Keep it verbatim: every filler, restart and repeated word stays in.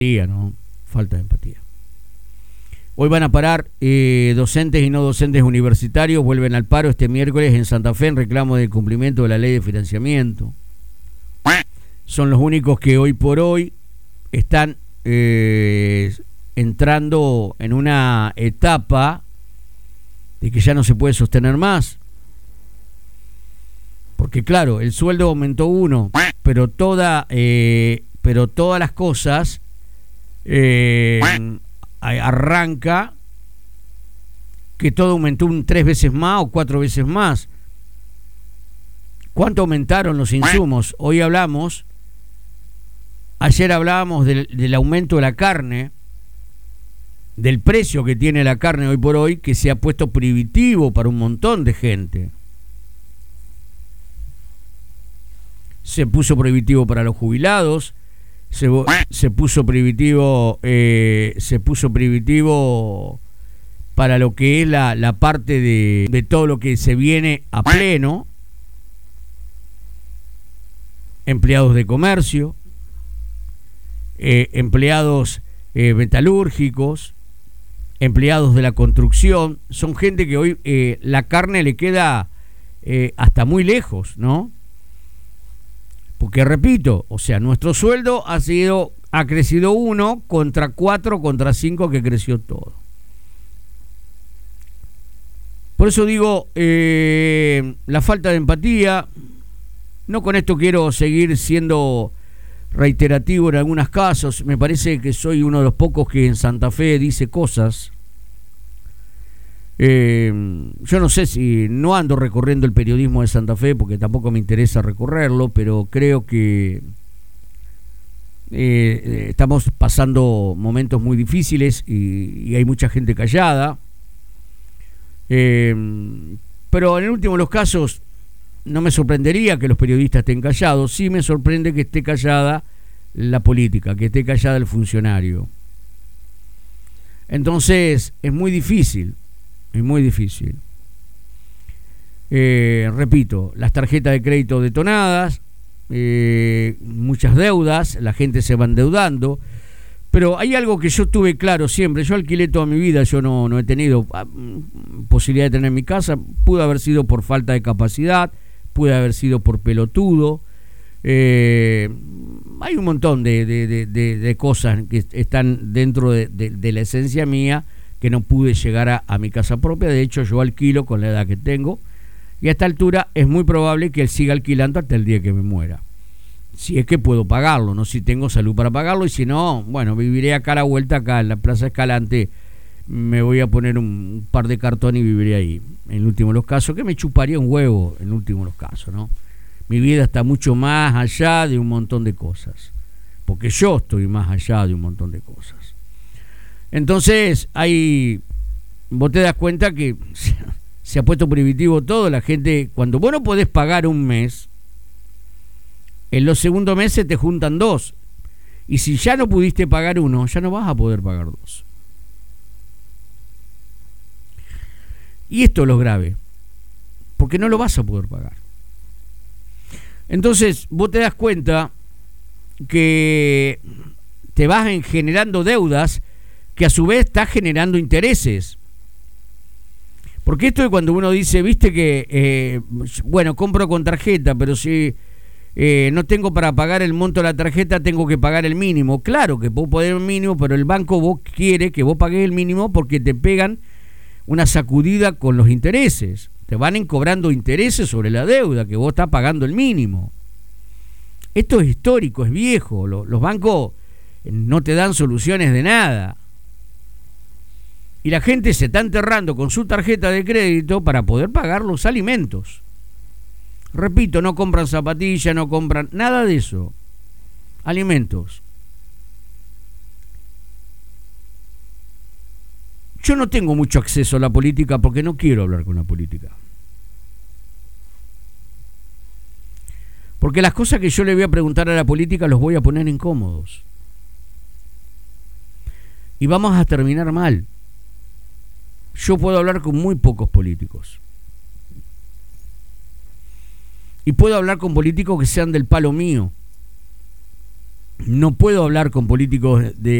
empatía, ¿no? Falta de empatía. Hoy van a parar eh, docentes y no docentes universitarios, vuelven al paro este miércoles en Santa Fe en reclamo del cumplimiento de la ley de financiamiento. Son los únicos que hoy por hoy están eh, entrando en una etapa de que ya no se puede sostener más. Porque claro, el sueldo aumentó uno, pero toda, eh, pero todas las cosas eh, arranca que todo aumentó un tres veces más o cuatro veces más. ¿Cuánto aumentaron los insumos? Hoy hablamos, ayer hablábamos del, del aumento de la carne, del precio que tiene la carne hoy por hoy, que se ha puesto prohibitivo para un montón de gente. Se puso prohibitivo para los jubilados, se, se puso prohibitivo, eh, se puso prohibitivo para lo que es la, la parte de, de todo lo que se viene a pleno, empleados de comercio, eh, empleados eh, metalúrgicos, empleados de la construcción, son gente que hoy eh, la carne le queda eh, hasta muy lejos, ¿no? Porque repito, o sea, nuestro sueldo ha sido, ha crecido uno contra cuatro, contra cinco que creció todo. Por eso digo, eh, la falta de empatía, no con esto quiero seguir siendo reiterativo en algunos casos, me parece que soy uno de los pocos que en Santa Fe dice cosas. Eh, yo no sé si no ando recorriendo el periodismo de Santa Fe porque tampoco me interesa recorrerlo, pero creo que eh, estamos pasando momentos muy difíciles y, y hay mucha gente callada. Eh, pero en el último de los casos no me sorprendería que los periodistas estén callados, sí me sorprende que esté callada la política, que esté callada el funcionario. Entonces es muy difícil. Es muy difícil. Eh, repito, las tarjetas de crédito detonadas, eh, muchas deudas, la gente se va endeudando, pero hay algo que yo tuve claro siempre, yo alquilé toda mi vida, yo no, no he tenido ah, posibilidad de tener mi casa, pudo haber sido por falta de capacidad, pudo haber sido por pelotudo, eh, hay un montón de, de, de, de, de cosas que están dentro de, de, de la esencia mía, que no pude llegar a, a mi casa propia. De hecho yo alquilo con la edad que tengo y a esta altura es muy probable que él siga alquilando hasta el día que me muera, si es que puedo pagarlo, no si tengo salud para pagarlo, y si no, bueno, viviré acá a la vuelta, acá en la Plaza Escalante, me voy a poner un, un par de cartón y viviré ahí, en el último de los casos, que me chuparía un huevo en el último de los casos, ¿no? Mi vida está mucho más allá de un montón de cosas, porque yo estoy más allá de un montón de cosas. Entonces, hay, vos te das cuenta que se ha puesto prohibitivo todo, la gente, cuando vos no podés pagar un mes, en los segundos meses te juntan dos, y si ya no pudiste pagar uno, ya no vas a poder pagar dos. Y esto es lo grave, porque no lo vas a poder pagar. Entonces, vos te das cuenta que te vas generando deudas, que a su vez está generando intereses. Porque esto es cuando uno dice, viste que, eh, bueno, compro con tarjeta, pero si eh, no tengo para pagar el monto de la tarjeta, tengo que pagar el mínimo. Claro que vos podés el mínimo, pero el banco vos quiere que vos pagues el mínimo porque te pegan una sacudida con los intereses. Te van cobrando intereses sobre la deuda, que vos estás pagando el mínimo. Esto es histórico, es viejo. Los, los bancos no te dan soluciones de nada. Y la gente se está enterrando con su tarjeta de crédito para poder pagar los alimentos. Repito, no compran zapatillas, no compran nada de eso. Alimentos. Yo no tengo mucho acceso a la política porque no quiero hablar con la política. Porque las cosas que yo le voy a preguntar a la política los voy a poner incómodos. Y vamos a terminar mal. Yo puedo hablar con muy pocos políticos. Y puedo hablar con políticos que sean del palo mío. no puedo hablar con políticos de